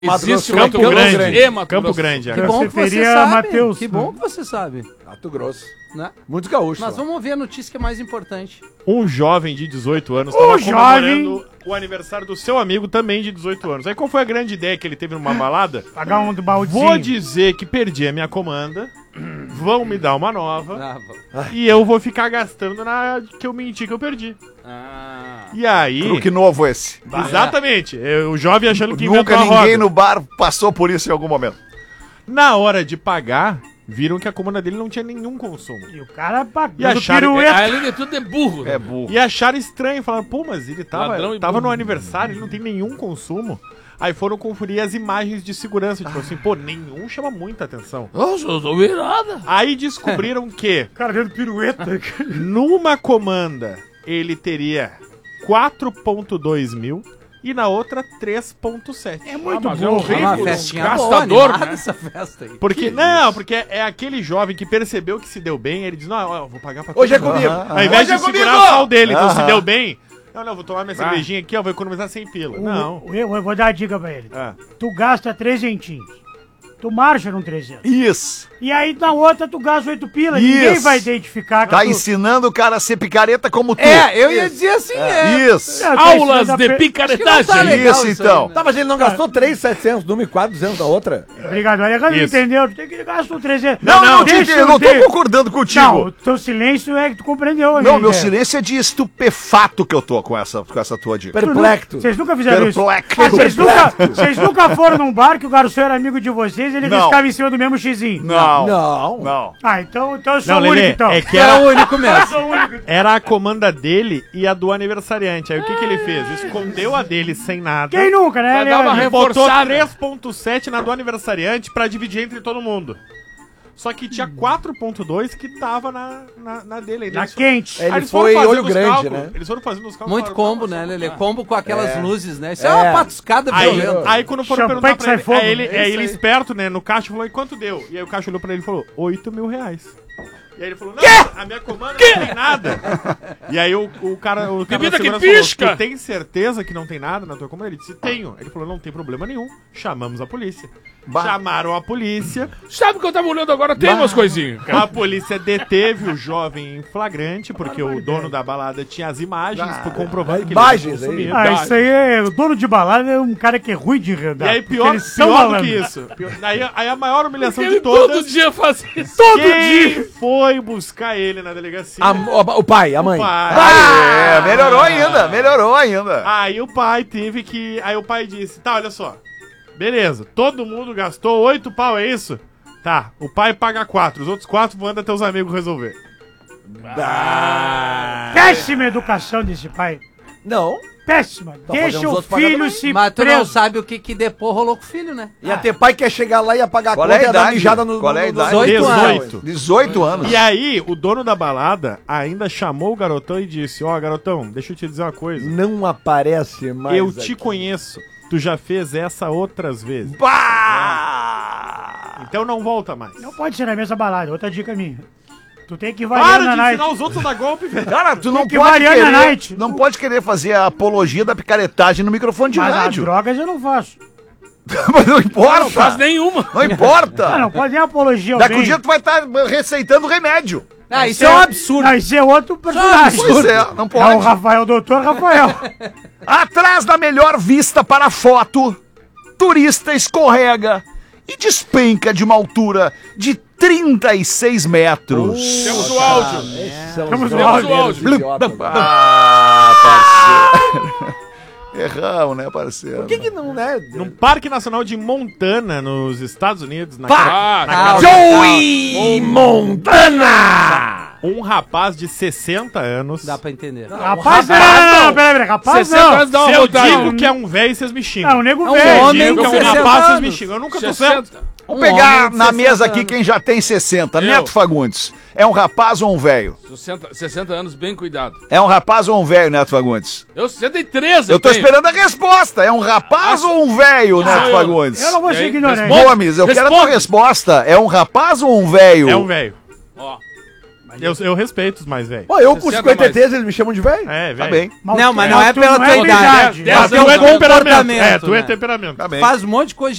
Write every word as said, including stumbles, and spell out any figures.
Existe Campo Campo Grande. Grande. E Mato Campo Grosso. Grande. Que é. bom que você Preferia sabe. Mateus. Que bom que você sabe. Mato Grosso. Né? Muitos gaúchos. Mas lá. vamos ver a notícia que é mais importante. Um jovem de dezoito anos Um estava jovem. comemorando o aniversário do seu amigo também de dezoito anos. Aí qual foi a grande ideia que ele teve numa balada? Pagar um do baldinho. Vou dizer que perdi a minha comanda, vão me dar uma nova Ah, va- e eu vou ficar gastando na que eu menti que eu perdi. ah. E aí... Truque novo esse. Exatamente. eu- O jovem achando que inventou Nunca a roda. ninguém no bar passou por isso em algum momento. Na hora de pagar, viram que a comanda dele não tinha nenhum consumo. E o cara E pagando acharam- pirueta. Além de tudo, é burro. É burro. E acharam estranho, falaram, pô, mas ele tava, Ladrão e tava burro. no aniversário, ele não tem nenhum consumo. Aí foram conferir as imagens de segurança, tipo assim, pô, nenhum chama muita atenção. Nossa, eu não vi nada. Aí descobriram que O cara dando pirueta. numa comanda ele teria quatro ponto dois mil e na outra três ponto sete. É muito mas é um bom. rei. É uma Rico, festinha gastador, boa, animada né? essa festa aí. Porque, não, porque é, é aquele jovem que percebeu que se deu bem, ele diz, não, ó, eu vou pagar pra Hoje é todo mundo. comigo. Ao invés Hoje é de segurar comigo. só o dele, então se Aham. deu bem, não, não, vou tomar minha Vai. cervejinha aqui, ó, vou economizar cem pila. Não. Eu, eu vou dar a dica pra ele. Ah. Tu gasta trezentinhos. Tu marcha num trezentos. Isso. E aí na outra tu gasta oito pila. Ninguém Isso. vai identificar que Tá tu... ensinando o cara a ser picareta como tu. É, eu ia dizer assim, é. Isso. É, tá Aulas ensinando a de pe- picaretagem. tá legal Isso, isso então. aí, né? Tá, mas ele não gastou três mil e setecentos de uma e quatro mil e duzentos da outra? Obrigado, Alejandro, Isso. entendeu? Tu tem que gastar um trezentos. Não, não, deixa Tite, eu não tô ter- concordando contigo. Não, o teu silêncio é que tu compreendeu. Não, meu né? silêncio é de estupefato que eu tô com essa, com essa tua dica. Tu nu- Perplecto. Vocês nunca fizeram isso? Perplexo. Ah, Vocês nunca, vocês nunca foram num bar que o garçom era amigo de vocês e ele Não. riscava em cima do mesmo xizinho? Não. Não. Não. Ah, então, então eu sou Não, o único, Lelê, então. é que É era, o único Eu mesmo. sou o único. era a comanda dele e a do aniversariante. Aí o que que ele fez? Escondeu a dele sem nada. Quem nunca, né? Vai dar uma Leandro? E botou reforçada. três ponto sete na do aniversariante pra dividir entre todo mundo. Só que tinha quatro ponto dois que tava na, na, na dele. Aí Na eles- quente. É, Ele aí eles foram foi fazendo olho os grande, cálculos, né? Eles foram fazendo os cálculos. Muito falaram, combo, "Não, né, mas- Lelê? Combo com aquelas luzes, né? Isso é, É. uma patuscada Aí, violenta. aí quando foram Champanhe perguntar que pra sai ele, fogo. aí ele, É aí isso ele aí. esperto, né, no caixa falou, e quanto deu? E aí o caixa olhou pra ele e falou, oito mil reais. E aí ele falou, não, a minha comanda não tem nada. E aí o, o cara, o cara Bebida da que segurança pisca! falou, tu tem certeza que não tem nada na tua comanda? Ele disse, tenho. Ele falou, não tem problema nenhum, chamamos a polícia. Bah. Chamaram a polícia, Sabe o que eu tava olhando agora? Tem umas coisinhas. a polícia deteve o jovem em flagrante, porque o dono da balada tinha as imagens por comprovando que imagens ele aí. tinha consumido. Ah, isso aí é. O dono de balada é um cara que é ruim de enredar. E aí, porque pior, eles são pior do malandros. que isso. Pior- aí, aí a maior humilhação Ele de todo todas. dia faz isso. Todo Quem dia. foi buscar ele na delegacia? A- o, o pai, a mãe. pai. É, melhorou ainda, melhorou ainda. Aí o pai teve que. Aí o pai disse: tá, olha só. Beleza, todo mundo gastou oito pau, é isso? Tá, o pai paga quatro, os outros quatro manda teus amigos resolver. Péssima educação desse pai. Não. Péssima. Tá fazendo Deixa os o outros pagar filho também. se Mas tu não preso. sabe o que que depois rolou com o filho, né? Ia ter pai que ia chegar lá e ia pagar a Qual conta é a e ia dar idade? mijada no... Qual é a no- idade? dezoito anos. dezoito. dezoito anos. E aí, o dono da balada ainda chamou o garotão e disse: ó, garotão, deixa eu te dizer uma coisa. Não aparece mais Eu aqui. te conheço. Tu já fez essa outras vezes. Bah! Então não volta mais. Não pode ser na mesma balada. Outra dica minha. Tu tem que variar Para na de night. ensinar os outros a dar golpe, velho. Cara, tu não que pode variar na querer, night. não pode querer fazer a apologia da picaretagem no microfone de Mas as rádio. drogas eu não faço. Mas não importa. Não faz nenhuma. Não importa. Ah, não pode nem apologia ao Daqui um bem. dia tu vai estar receitando remédio. Ah, isso é um absurdo. Não, isso é outro personagem. Pois é, não É o pode. Rafael, doutor Rafael. Atrás da melhor vista para foto, turista escorrega e despenca de uma altura de trinta e seis metros. Temos o áudio. Esses são os Temos o verdadeiros áudio. idiotas. Ah, parceiro. Erramos, né, parceiro? Por que que não, né? Num Parque Nacional de Montana, nos Estados Unidos, na Ah, Calma, Joey Montana! um rapaz de sessenta anos. Dá pra entender. Rapaz, não, não, não, peraí, peraí, rapaz sessenta não. anos dá Se uma eu vontade. digo que é um velho, vocês me xingam. Não, o nego É um velho. homem Digo que é um com sessenta rapaz, vocês anos. me xingam. Eu nunca tô certo. sessenta. Vou Um pegar homem de na sessenta mesa aqui anos. quem já tem sessenta. Eu. Neto Fagundes. É um rapaz ou um velho? sessenta, sessenta anos, bem cuidado. É um rapaz ou um velho, Neto Fagundes? Eu sessenta e três, Eu tô tenho. esperando a resposta. É um rapaz ou um velho, Neto eu. Fagundes? Eu não vou E ser aí, ignorante. responde. Gomes, eu quero a tua Responde. resposta. É um rapaz ou um velho? É um velho. Ó, Eu, eu respeito os mais velhos. Pô, eu com Você cinquenta e mais. três, eles me chamam de velho? É, Tá velho. bem. Não, mas não é tu pela não tua é idade. idade. É, É tu teu é temperamento. comportamento. É, tu é né? temperamento. Tá bem. Faz um monte de coisa